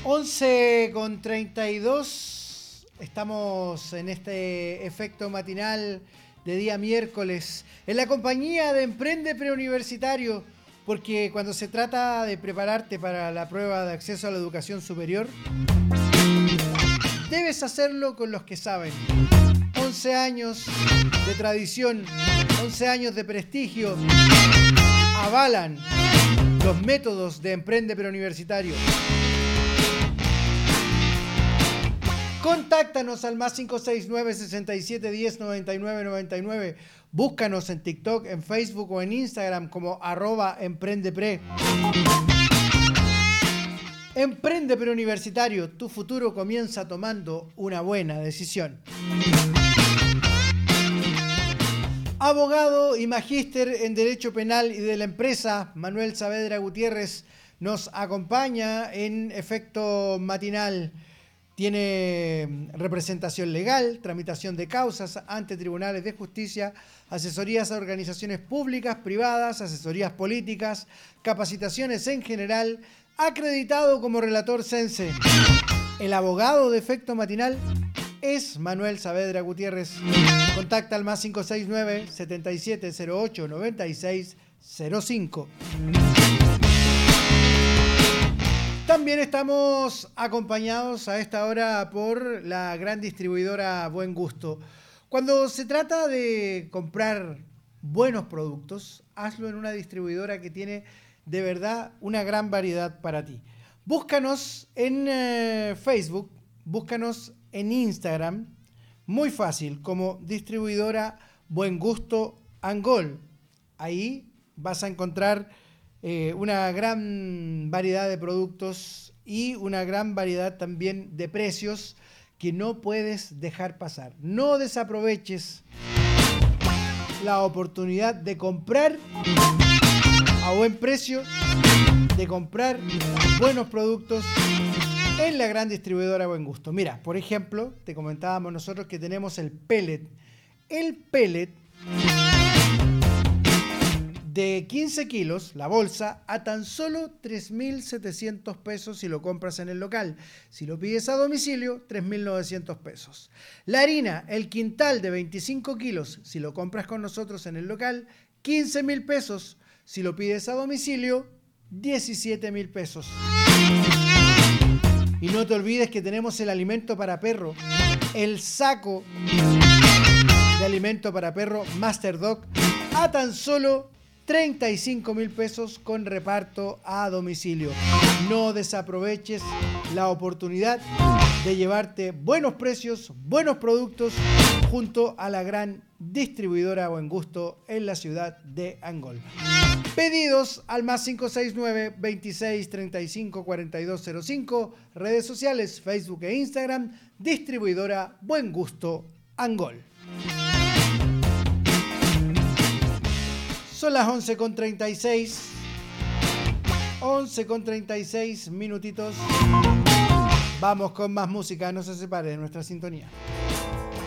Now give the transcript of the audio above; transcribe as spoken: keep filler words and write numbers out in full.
once con treinta y dos, estamos en este efecto matinal de día miércoles, en la compañía de Emprende Preuniversitario, porque cuando se trata de prepararte para la prueba de acceso a la educación superior, debes hacerlo con los que saben. once años de tradición, once años de prestigio, avalan los métodos de Emprende Preuniversitario. Contáctanos al más cinco seis nueve, sesenta y siete, diez, noventa y nueve, noventa y nueve. Búscanos en TikTok, en Facebook o en Instagram como arroba emprendepre. Emprende Preuniversitario, tu futuro comienza tomando una buena decisión. Abogado y magíster en Derecho Penal y de la Empresa, Manuel Saavedra Gutiérrez, nos acompaña en efecto matinal. Tiene representación legal, tramitación de causas ante tribunales de justicia, asesorías a organizaciones públicas, privadas, asesorías políticas, capacitaciones en general, acreditado como relator Sense. El abogado de efecto matinal es Manuel Saavedra Gutiérrez. Contacta al más cinco seis nueve, setenta y siete cero ocho, noventa y seis cero cinco. También estamos acompañados a esta hora por la gran distribuidora Buen Gusto. Cuando se trata de comprar buenos productos, hazlo en una distribuidora que tiene de verdad una gran variedad para ti. Búscanos en eh, Facebook, búscanos en Instagram, muy fácil, como distribuidora Buen Gusto Angol. Ahí vas a encontrar Eh, una gran variedad de productos y una gran variedad también de precios que no puedes dejar pasar. No desaproveches la oportunidad de comprar a buen precio, de comprar buenos productos en la gran distribuidora Buen Gusto. Mira, por ejemplo, te comentábamos nosotros que tenemos el pellet. El pellet de quince kilos, la bolsa, a tan solo tres mil setecientos pesos si lo compras en el local. Si lo pides a domicilio, tres mil novecientos pesos. La harina, el quintal de veinticinco kilos, si lo compras con nosotros en el local, quince mil pesos. Si lo pides a domicilio, diecisiete mil pesos. Y no te olvides que tenemos el alimento para perro, el saco de alimento para perro Master Dog, a tan solo treinta y cinco mil pesos con reparto a domicilio. No desaproveches la oportunidad de llevarte buenos precios, buenos productos junto a la gran distribuidora Buen Gusto en la ciudad de Angol. Pedidos al más cinco seis nueve, veintiséis, treinta y cinco, cuarenta y dos cero cinco. Redes sociales, Facebook e Instagram, distribuidora Buen Gusto Angol. Son las once con treinta y seis. once con treinta y seis minutitos. Vamos con más música, no se separe de nuestra sintonía.